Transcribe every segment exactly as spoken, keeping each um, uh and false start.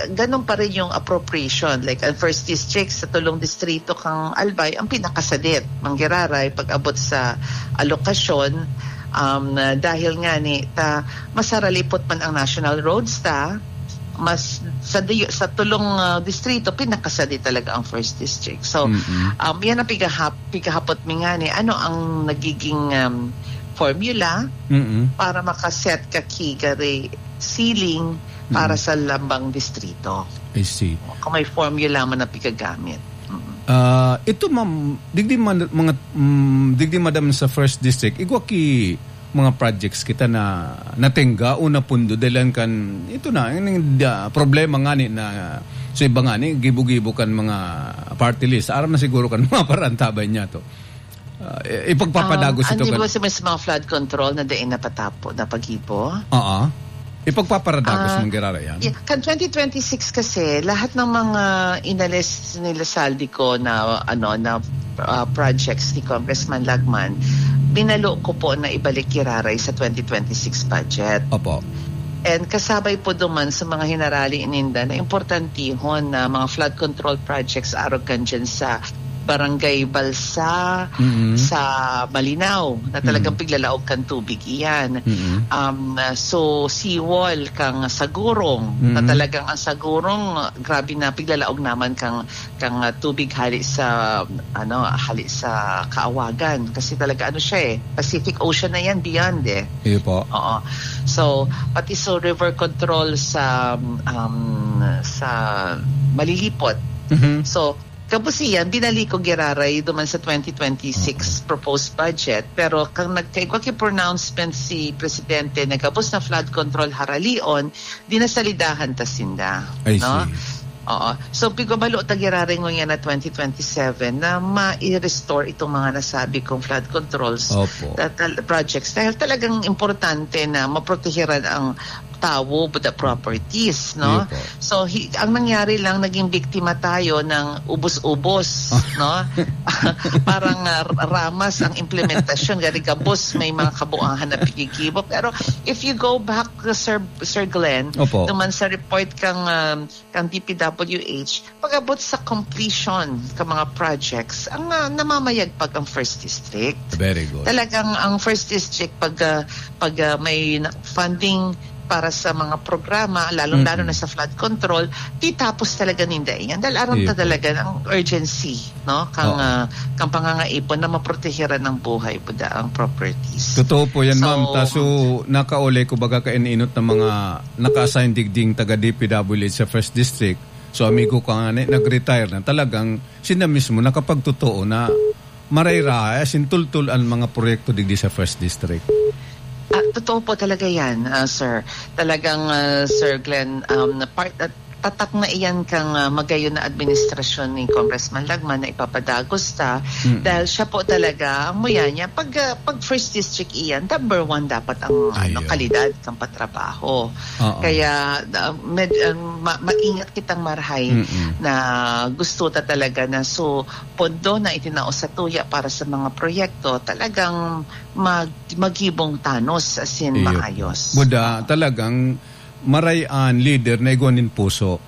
ganun pa rin yung appropriation. Like, ang first district sa tulong distrito kang Albay, ang pinakasadit, Manggiraray, pag-abot sa alokasyon, um, dahil nga ni, ta, masaralipot man ang national roads ta, mas sa, sa tulong uh, distrito, pinakasadit talaga ang first district. So, mm-hmm. um, yan ang pigahap, pigahapot mi nga ni, ano ang nagiging um, formula mm-hmm. para makaset ka kigari ceiling para mm-hmm. sa lambang distrito. I see. Kung may formula man na pigagamit. Mm-hmm. Uh, ito ma'am, digdi man, mga um, digdi madam sa first district, igwa ki mga projects kita na natingga una pundo dalan kan ito na yung uh, problema nga ni na sa iba nga ni gibo-gibo kan mga party list aram na siguro kan mga parantabay niya to uh, ipagpapadagos um, ito kan hindi ba sa mga flood control na dain na patapo na pagibo oo ipagpaparadagos uh, Manggiraray yan yeah, kan twenty twenty-six kasi lahat ng mga inalis nila saldi ko na ano na uh, projects ni Congressman Lagman binalo ko po na ibalik Kiraray sa twenty twenty-six budget. Opo. And kasabay po duman sa mga hinarali ininda na importantihon na mga flood control projects arogan dyan sa Barangay Balsa, mm-hmm. sa Malinaw, na talagang mm-hmm. piglalaog kang tubig iyan. Mm-hmm. Um, so, seawall kang Sagurong, mm-hmm. na talagang ang Sagurong, grabe na piglalaog naman kang, kang uh, tubig hali sa, ano, hali sa Kaawagan. Kasi talaga ano siya eh, Pacific Ocean na yan, beyond eh. Iyo po. Oo. So, pati so river control sa, um, sa Malilipot. Mm-hmm. So, kapos iyan, binali ko Giraray duman sa twenty twenty-six okay. proposed budget. Pero kung nagkaigwa ki-pronouncement si Presidente na kapos na flood control haralion, dinasalidahan tasinda. I no? see. Oo. So, pigobalo ta Giraray ngayon na twenty twenty-seven na ma-restore itong mga nasabi kong flood controls that, uh, projects. Dahil talagang importante na maprotehiran ang tawo with the properties, no? Opo. So, hi, ang nangyari lang, naging biktima tayo ng ubos-ubos, no? Parang uh, ramas ang implementasyon. Gari kabos, may mga kabuangan na pigigibo. Pero, if you go back, uh, Sir, Sir Glenn, Opo. naman sa report kang, um, kang D P W H, pag-abot sa completion ng mga projects, ang uh, namamayagpag ang first district. Very good. Talagang ang first district, pag, uh, pag uh, may funding para sa mga programa, lalong-lalo mm-hmm. na sa flood control, di tapos talaga ninda yan. Dahil aram ta talaga ng urgency, no? Kang, oh. uh, kang pangangaipon na maprotehiran ng buhay po da, ang properties. Totoo po yan, so, ma'am. Taso, nakauli ko baga kainot ng mga naka-assign digding taga-D P W H sa first district. So, amigo ka nga, nag-retire na. Talagang, sina mismo nakapagtotoo na marayra, sintultul ang mga proyekto digdi sa first district. Ah, totoo po talaga yan, uh, sir. Talagang, uh, Sir Glenn, um, part, uh, tatak na iyan kang uh, magayon na administrasyon ni Congressman Lagman na ipapadagos ta mm-hmm. dahil siya po talaga, ang muya niya, pag, uh, pag first district iyan, number one dapat ang ano, kalidad ng patrabaho. Uh-oh. Kaya, uh, med, uh, ma- maingat kitang marhay mm-hmm. na gusto ta talaga na so, pondo na itinao sa tuya para sa mga proyekto, talagang mag, magibong tanos as in Iyo. Maayos. Buda, talagang marayan leader na iguanin puso.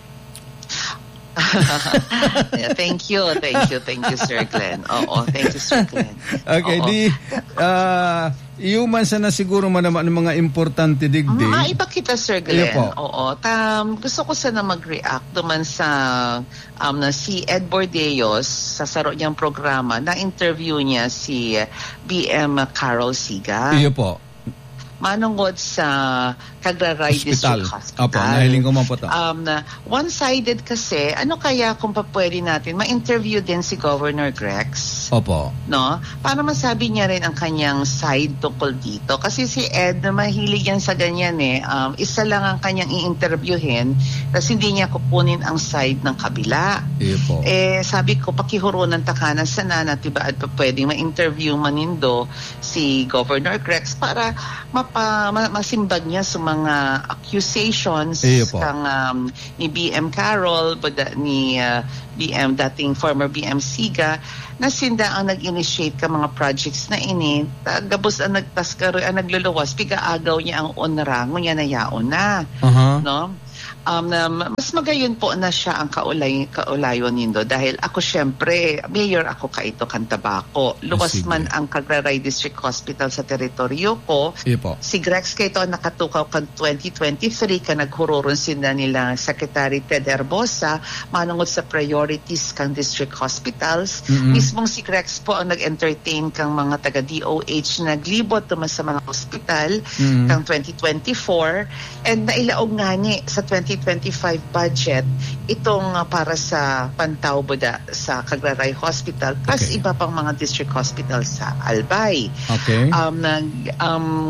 Yeah, thank you, thank you, thank you, Sir Glenn. Oo, thank you, Sir Glenn. Okay, Oo. di, uh, iuman sana siguro man naman ng mga importante digdi. Ah, ipakita, Sir Glenn. Oo, tam, gusto ko sana mag-react duman sa um, na si Ed Bordeos sa saro niyang programa, na-interview niya si B M Carol Siga. Iyo po. Manungod sa Cagraray District Hospital. Opo, nahiling ko man po ito. Um, na one-sided kasi, ano kaya kung pa pwede natin, ma-interview din si Governor Grex? Opo. No? Para masabi niya rin ang kanyang side tungkol dito. Kasi si Ed, mahilig yan sa ganyan eh. Um, isa lang ang kanyang i-interviewin, tapos hindi niya kukunin ang side ng kabila. Opo. Eh, sabi ko, pakihurunan takanan sana na tiba at pa pwedeng ma-interview manindo si Governor Grex para mapa, ma- masimbag niya sa mga accusations kang um, ni B M Carol, ni uh, B M dating former B M Siga, na sinda ang nag-initiate ka mga projects na ini, gabos ang nagtaskaro, ang nagluluwas, piga-agaw niya ang onrango niya na yaon na. Uh-huh. No? um, um, mas magayon po na siya ang kaulay, kaulayon nindo dahil ako syempre, mayor ako kaito kan Tabaco. Luwas Sige. man ang Cagraray District Hospital sa teritoryo ko. Ipo. Si Grex kaito nakatukaw kan twenty twenty-three ka naghururon sila nila Secretary Ted Herbosa manungod sa priorities kang district hospitals. Mm-hmm. Mismong si Grex po ang nag-entertain kang mga taga-D O H naglibot tumas sa mga hospital mm-hmm. kang twenty twenty-four and nailaog nga ni sa twenty twenty-five budget itong uh, para sa Pantaw Buda sa Cagraray Hospital plus okay. iba pang mga district hospital sa Albay. Okay. Um, nag, um,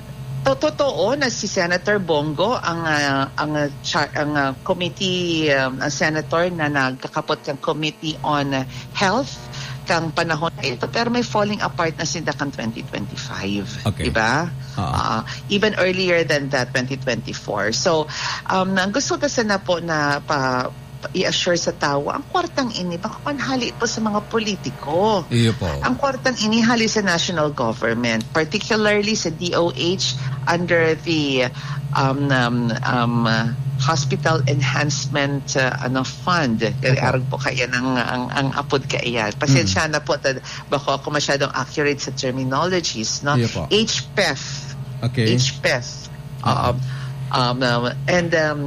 totoo na si Senator Bongo ang uh, ang uh, char, ang uh, committee um, ang senator na nagkakapot ng Committee on Health kang panahon na ito pero may falling apart na sila kang twenty twenty-five. Okay. Diba? Uh-huh. Uh, even earlier than that, twenty twenty-four. So, um, gusto ko sana po na pa, pa i-assure sa tao, ang kwartang ini, baka panhali po sa mga politiko. Iyo po. Ang kwartang ini hali sa national government, particularly sa D O H under the um, um, um, Hospital Enhancement uh, ano fund. Kaya arag po kaya ng ang ang apod kaya. Pasensya mm. na po tad bako ako masyadong accurate sa terminologies, no? H P E F. Okay. H P E F. Uh, um, um, and um,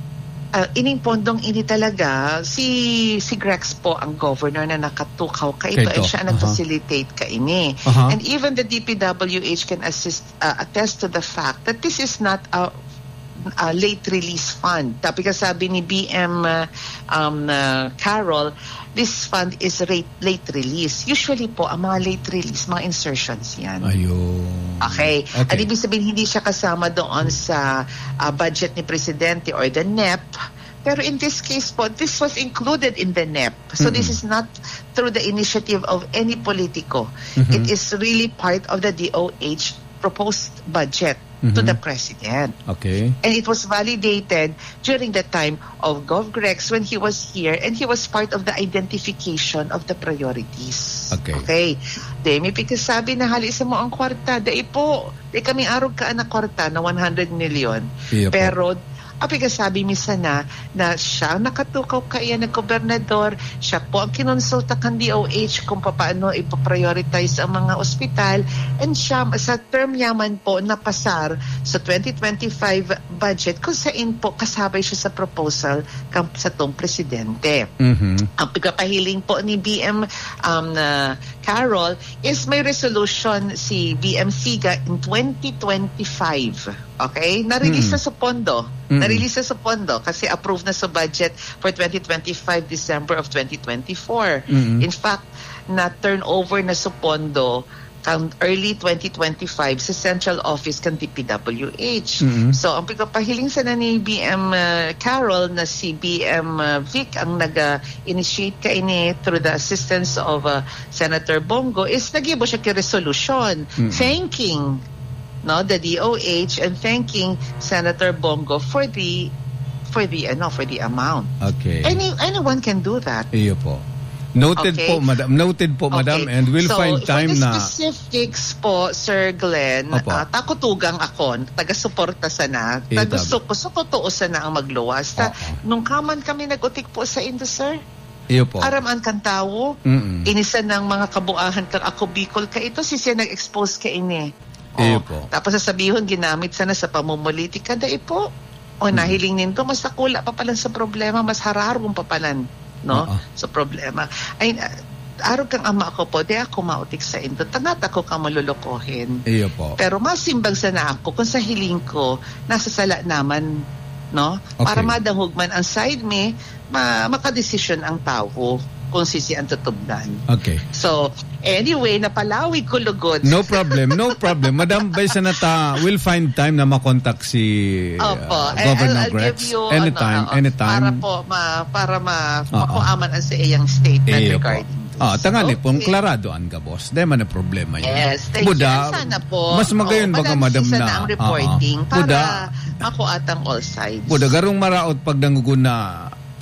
uh, ining pondong ini talaga si si Grex po ang governor na nakatukaw kay ito and siya uh-huh. nag-facilitate ka ini. Uh-huh. And even the D P W H can assist uh, attest to the fact that this is not a Uh, late release fund. Tapi sabi ni B M uh, um, uh, Carol, this fund is rate, late release. Usually po, ang mga late release, mga insertions yan. Ayun. Okay. Okay. At ibig sabihin, hindi siya kasama doon sa uh, budget ni Presidente or the N E P. Pero in this case po, this was included in the N E P. So mm-hmm. this is not through the initiative of any politico. Mm-hmm. It is really part of the D O H proposed budget mm-hmm. to the President. Okay. And it was validated during the time of Gov Grex when he was here and he was part of the identification of the priorities. Okay. Okay. Demi, pikasabi na halisa mo ang kwarta. Dahil po, di kami arog ka na kwarta na one hundred million. Yeah, pero Apika sabi misa na na siya nakatukaw kaya ng gobernador, siya po ang kinonsulta kan D O H kung paano ipaprioritize ang mga ospital, and siya sa term yaman po napasar sa twenty twenty-five budget kung saan po kasabay siya sa proposal kam, sa tong presidente. Mm-hmm. Ang pagpapahiling po ni B M um, uh, Carol is may resolution si B M Siga in twenty twenty-five. Okay? Na-release mm. na sa pondo. Mm. Na-release na sa pondo kasi approved na sa budget for twenty twenty-five, December of twenty twenty-four. Mm. In fact, na-turn over na sa pondo kang early twenty twenty-five sa central office kan D P W H. Mm. So, ang pagpapahiling sana ni B M uh, Carol na si B M uh, Vic ang nag-initiate ka ini through the assistance of uh, Senator Bongo is nagibo siya ki resolution mm. thanking no the D O H and thanking Senator Bongo for the for the ano for the amount. Okay. Any anyone can do that. Iyo po. Noted okay. po, madam. Noted po, madam. Okay. And we'll so, find time na... So, for the specifics po, Sir Glenn, uh, takutugang ako, taga-suporta sana. Tagusto ko, so totoo sana ang magluwas. Ta, nung kaman kami nag-utik po sa Indo, sir, iyo po. Araman kang tao, mm-mm. Inisa ng mga kabuahan kang ako Bicol ka ito, si siya nag-expose ka ini. Iyo oh, po. Tapos sasabihin, ginamit sana sa pamumulitika, dahil po, o mm-hmm. nahiling ninto, mas nakula pa palan sa problema, mas hararong pa palan. No? Uh-uh. So problema. Ay, uh, araw kang ama ko po, di ako mautik sa Indo. Tanat ako ka malulukohin. Iyo po. Pero masimbang sana ako kung sa hiling ko, nasa sala naman, no? Okay. Para madahog man ang side me, ma- makadesisyon ang tao kung sisi ang tutugnan. Okay. So, anyway, napalawig ko lugod. No problem, no problem. Madam Baysanata, we'll find time na makontak si uh, Opo. Governor I'll, I'll Grex. give you, anytime, ano, anytime. Para po, ma, para ma, uh-oh. makuaman ang sa iyang statement Iyo regarding po. Ah, tangali po, okay. Klarado ang gabos. Dahil man na problema yun. Yes, thank Buda, you. Sana po. Mas magayon oh, baka madam na. ang reporting uh-uh. para Buda, makuatang all sides. Buda, garong maraot pag nangugun na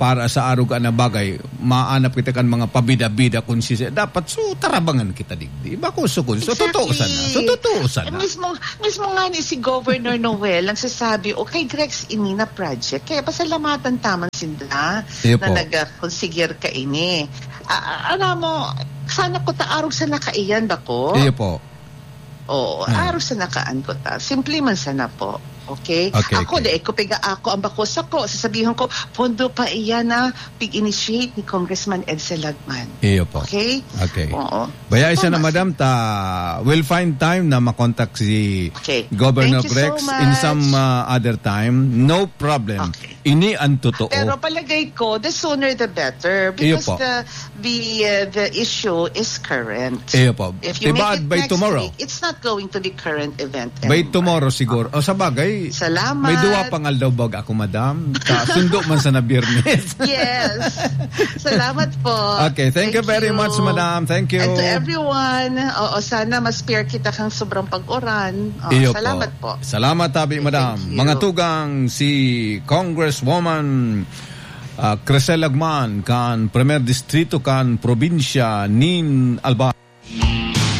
para sa arog na bagay, maanap kita kan mga pabida-bida kung si dapat so tarabangan kita digdi. Iba ko so so totoo sana. So totoo sana. Eh, mismo mismo nga ni si Governor Noel ang sasabi o kay Grex ini na project. Kaya pasalamatan taman sinda Iyo na po. nag-consigure ka ini. Ah, alam mo, sana ko ta arog sa nakaiyan ba ko? Iyo po. Oo, Hmm. arog sa nakaan ko ta. Simple man sana po. Okay? Okay, Ako, okay. de, ko piga ako ang bakos ako. Sasabihin ko, pondo pa iyan na pig-initiate ni Congressman Edsel Lagman. Iyo po. Okay? Okay. Oo. Baya isa So, na mas- madam ta will find time na makontak si Okay. Governor Thank you Grex so much. in some uh, other time. No problem. Okay. Ini ang totoo. Pero palagay ko, the sooner the better Iyo because po. the the uh, the issue is current. Iyo po. If you Diba, make it by next tomorrow? week, it's not going to be current event By anymore. tomorrow siguro. O sa bagay, Salamat. may duwa pang aldawbag ako madam. Ta, sundo man sa na Biyernes. Yes. Salamat po. Okay, thank you very much, madam. Thank you. And to everyone, oo, sana ma-spare kita kang sobrang pag-uran. Oo, Iyo salamat po. Salamat tabi, Okay, madam. thank you. Mga tugang si Congresswoman uh, Cresel Lagman kan Premier Distrito kan Probinsya nin Alba.